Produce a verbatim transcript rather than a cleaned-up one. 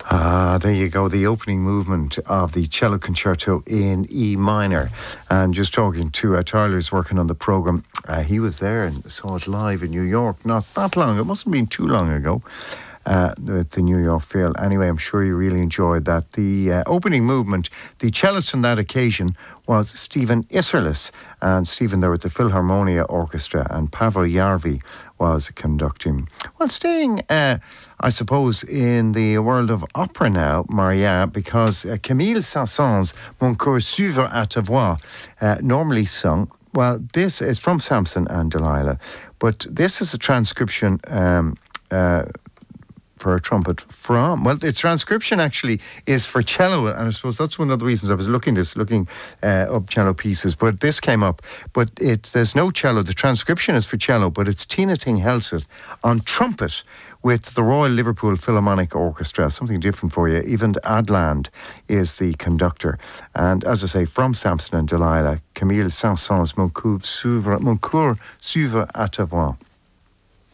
Ah, there you go, the opening movement of the cello concerto in E minor. And just talking to uh, Tyler's working on the programme, uh, he was there and saw it live in New York not that long, it mustn't have been too long ago, uh, the, the New York Phil. Anyway, I'm sure you really enjoyed that. The uh, opening movement, the cellist on that occasion was Stephen Isserlis, and Stephen there with the Philharmonia Orchestra, and Pavel Järvi was conducting. Well, staying, uh, I suppose, in the world of opera now, Maria, because uh, Camille Saint-Saëns' Mon cœur s'ouvre à ta voix, uh, normally sung. Well, this is from Samson and Delilah, but this is a transcription um, uh, for a trumpet from, well, the transcription actually is for cello, and I suppose that's one of the reasons I was looking this, looking uh, up cello pieces, but this came up, but it's, there's no cello, the transcription is for cello, but it's Tina Ting Helseth on trumpet with the Royal Liverpool Philharmonic Orchestra, something different for you. Even Adland is the conductor, and as I say, from Samson and Delilah, Camille Saint-Saëns' Mon cœur s'ouvre, Mon cœur s'ouvre à ta voix.